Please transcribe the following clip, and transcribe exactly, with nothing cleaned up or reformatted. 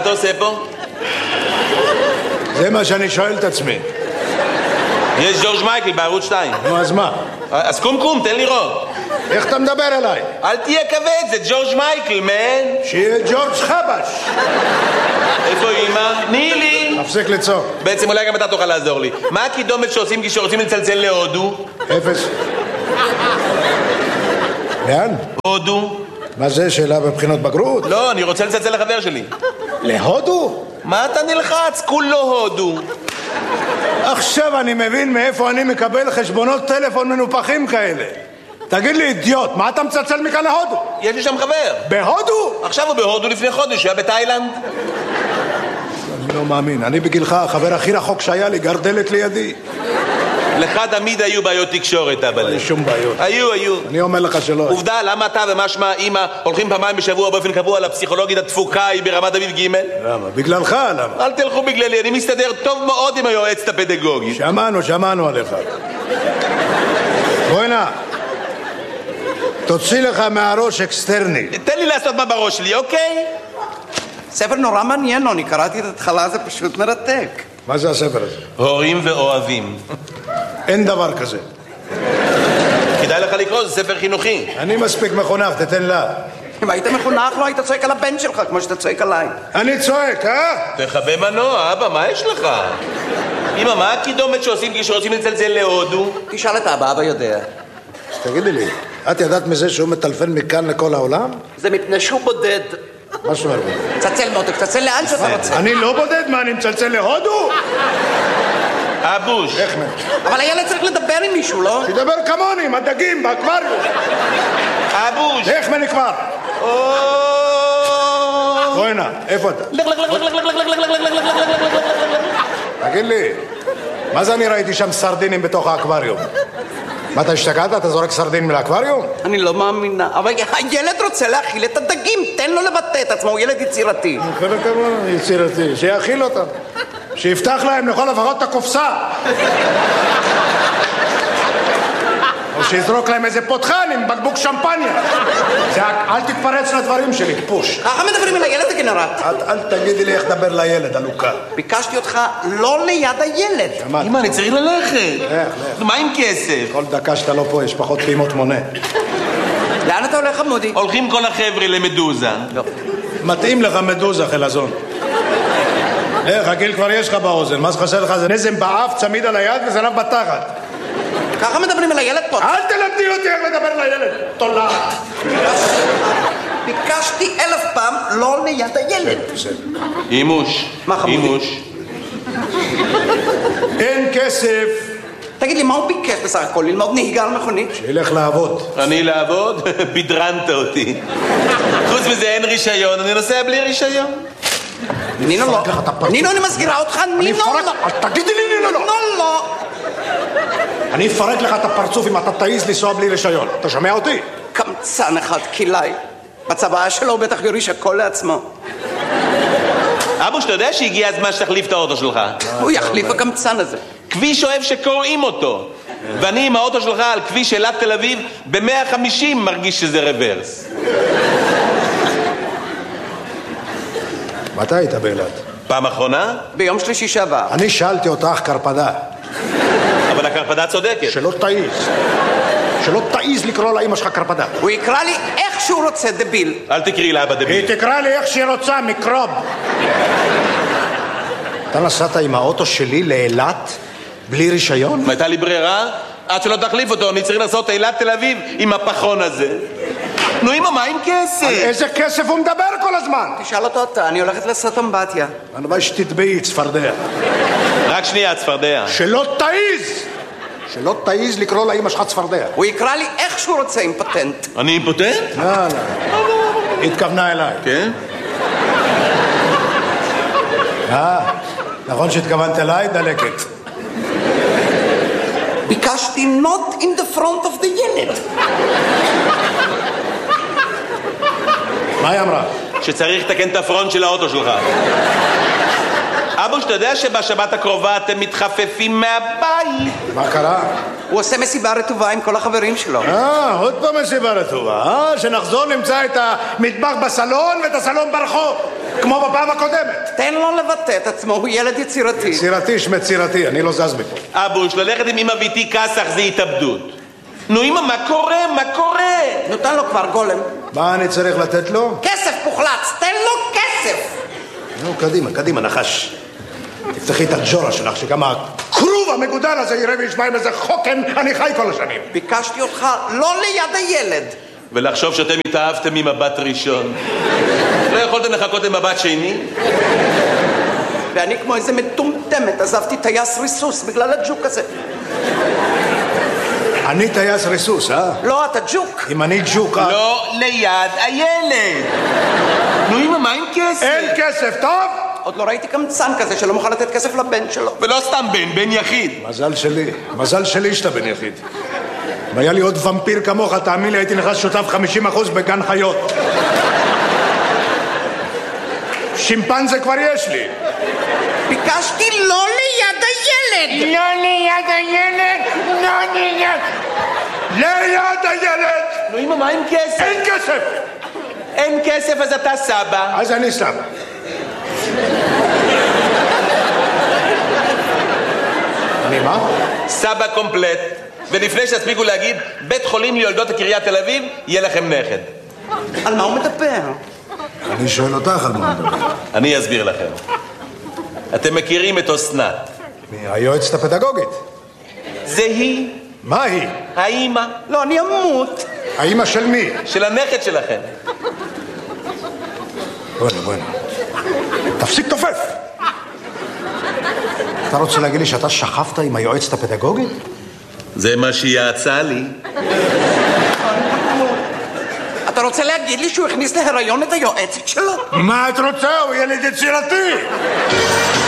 אתה עושה פה? זה מה שאני שואל את עצמי. יש ג'ורג' מייקל בערוץ שתיים. נו, אז מה? אז קום קום, תן לראות. איך אתה מדבר אליי? אל תהיה כבד, זה ג'ורג' מייקל, מן. שיהיה ג'ורג' חבש. איפה אמא? נילי. תפסיק לצעוק. בעצם אולי גם אתה תוכל לעזור לי. מה הקידומת שעושים כשרוצים לצלצל להודו? אפס. לאן? הודו. מה זה, שאלה בבחינות בגרות? לא, אני רוצה לצלצל לחבר שלי. להודו? מה אתה נלחץ? כולו הודו. עכשיו אני מבין מאיפה אני מקבל חשבונות טלפון מנופחים כאלה. תגיד לי, אידיוט, מה אתה מצלצל מכאן להודו? יש לי שם חבר. בהודו? עכשיו הוא בהודו, לפני חודש, הוא היה בתאילנד. אני לא מאמין, אני בגילך, החבר הכי רחוק שהיה לי, גר דלת לידי. לך תמיד היו בעיות תקשורת, אבל... אין שום בעיות. היו, היו. אני אומר לך שלא. עובדה, למה אתה ומה שמה אמא הולכים פעמיים בשבוע באופן קבוע לפסיכולוגית התפוקה היא ברמת אביב ג'? למה? בגללך, למה? אל תלכו בגללי, אני מסתדר טוב מאוד עם היועצת הפדגוגית. שמענו, שמענו עליך. בואי נא. תוציא לך מהראש אקסטרני. תן לי לעשות מה בראש שלי, אוקיי? ספר נורא מעניין, אני קראתי את התחלה, זה פשוט מרתק. מה זה הספר הזה? הורים ואוהבים. אין דבר כזה. כדאי לך לקרוא, זה ספר חינוכי. אני מספיק מחונך, תתן לה. אם היית מחונך לא היית צועק על הבן שלך כמו שאתה צועק עליי. אני צועק, אה? תכבה מנוע, אבא, מה יש לך? אמא, מה הקידומת שעושים כשרוצים לצלצל להודו? תשאל את אבא, אבא יודע. אז תגידי לי, את ידעת מזה שהוא מטלפן מכאן לכל העולם? זה מפני שהוא בודד. מה זאת אומרת? צלצל מותק, צלצל לאן שאתה רוצה. אני לא בודד, מה, אני מצלצל להודו? אבוש. איך מה? אבל הילד צריך לדבר עם מישהו, לא? שידבר כמוני, עם הדגים, באקווריום. אבוש. איך מה נקבר? בואי נא, איפה אתה? תגיד לי, מה זה אני ראיתי שם סרדינים בתוך האקווריום? מה, אתה השתגעת? אתה זורק סרדינים לאקווריום? אני לא מאמינה, אבל הילד רוצה להאכיל את הדגים, תן לו לבטא את עצמו, הוא ילד יצירתי. חלק כמובן יצירתי, שיאכיל אותם. שיפתח להם לכל לפחות את הקופסה. או שיזרוק להם איזה פותחן עם בקבוק שמפניה. אל תתפרץ לדברים שלי, פוש. ככה מדברים על הילד הגנרט. אל תגידי לי איך לדבר לילד, אלוקה. ביקשתי אותך לא ליד הילד. אמא, אני צריך ללכת. לך, לך. מה עם כסף? כל דקה שאתה לא פה יש פחות פעימות מונה. לאן אתה הולך, חמודי? הולכים כל החבר'ה למדוזה. לא. מתאים לך מדוזה, חלזון. איך, הגיל כבר יש לך באוזן. מה זה חסר לך? זה נזם באף, צמיד על היד וזנב בתחת. ככה מדברים על הילד פה. אל תלמדי אותי איך לדבר לילד. תולעת. ביקשתי אלף פעם לא ליד הילד. אימוש. מה חמודי? אימוש. אין כסף. תגיד לי, מה הוא ביקש בסך הכל? ללמוד נהיגה על מכונית? שילך לעבוד. אני לעבוד? בדרנת אותי. חוץ מזה אין רישיון, אני נוסע בלי רישיון. נינו לא. נינו, אני מזכירה אותך, נינו לא. אל תגידי לי נינו לא. נינו לא. אני אפרק לך את הפרצוף אם אתה תעיז לנסוע בלי רישיון. אתה שומע אותי? קמצן אחד, קילאי. בצבא שלו הוא בטח יוריש הכל לעצמו. אבוש, אתה יודע שהגיע הזמן שתחליף את האוטו שלך? הוא יחליף הקמצן הזה. כביש אוהב שקוראים אותו. ואני עם האוטו שלך על כביש אילת תל אביב ב-מאה וחמישים מרגיש שזה רוורס. מתי היית באילת? פעם אחרונה? ביום שלישי שעבר. אני שאלתי אותך קרפדה. אבל הקרפדה צודקת. שלא תעיז. שלא תעיז לקרוא לאמא שלך קרפדה. הוא יקרא לי איך שהוא רוצה, דביל. אל תקראי לאבא דביל. היא תקרא לי איך שהיא רוצה, מיקרוב. אתה נסעת עם האוטו שלי לאילת בלי רישיון? הייתה לי ברירה? עד שלא תחליף אותו, אני צריך לעשות אילת תל אביב עם הפחון הזה. נו, אמא, מה עם כסף? על איזה כסף הוא מדבר כל הזמן? תשאל אותו אתה, אני הולכת לעשות אמבטיה. הלוואי שתטבעי, צפרדע. רק שנייה, צפרדע. שלא תעיז! שלא תעיז לקרוא לאמא שלך צפרדע. הוא יקרא לי איך שהוא רוצה עם פטנט. אני אימפוטנט? לא, לא. היא התכוונה אליי. כן? אה, נכון שהתכוונת אליי? דלקת. ביקשתי not in the front of the ילד. מה היא אמרה? שצריך לתקן את הפרונט של האוטו שלך. אבוש, אתה יודע שבשבת הקרובה אתם מתחפפים מהבית? מה קרה? הוא עושה מסיבה רטובה עם כל החברים שלו. אה, עוד פעם מסיבה רטובה. אה, שנחזור נמצא את המטבח בסלון ואת הסלון ברחוב, כמו בפעם הקודמת. תן לו לבטא את עצמו, הוא ילד יצירתי. יצירתי, שמצירתי, אני לא זז מפה. אבוש, ללכת עם אמא ואיתי כסח זה התאבדות. נו אמא, מה קורה? מה קורה? נותן לו כבר גולם. מה אני צריך לתת לו? כסף מוחלץ, תן לו כסף. נו, קדימה, קדימה, נחש. תפתחי את הג'ורה שלך, שגם הכרוב המגודל הזה יראה וישמע עם איזה חוקן אני חי כל השנים. ביקשתי אותך לא ליד הילד. ולחשוב שאתם התאהבתם ממבט ראשון. לא יכולתם לחכות למבט שני? ואני כמו איזה מטומטמת עזבתי טייס ריסוס בגלל הג'וק הזה. אני טייס ריסוס, אה? לא, אתה ג'וק. אם אני ג'וק... לא ליד הילד. נו אמא, מה עם כסף? אין כסף, טוב? עוד לא ראיתי קמצן כזה שלא מוכן לתת כסף לבן שלו. ולא סתם בן, בן יחיד. מזל שלי, מזל שלי שאתה בן יחיד. אם היה לי עוד ומפיר כמוך, תאמין לי, הייתי נכנס שותף חמישים אחוז בגן חיות. שימפנזה כבר יש לי. ביקשתי לא ליד הילד. לא ליד הילד, לא ליד... ליד הילד! נו אמא, מה עם כסף? אין כסף! אין כסף אז אתה סבא. אז אני סבא. אני מה? סבא קומפלט. ולפני שתספיקו להגיד בית חולים ליולדות הקריית תל אביב, יהיה לכם נכד. על מה הוא מדבר? אני שואל אותך על מה מדבר. אני אסביר לכם. אתם מכירים את אסנת. היועצת הפדגוגית. זה היא. מה היא? האמא. לא, אני אמות. האמא של מי? של הנכד שלכם. בוא'נה, בוא'נה. תפסיק תופף! אתה רוצה להגיד לי שאתה שכבת עם היועצת הפדגוגית? זה מה שהיא יעצה לי. אתה רוצה להגיד לי שהוא הכניס להיריון את היועצת שלו? מה את רוצה? הוא ילד יצירתי!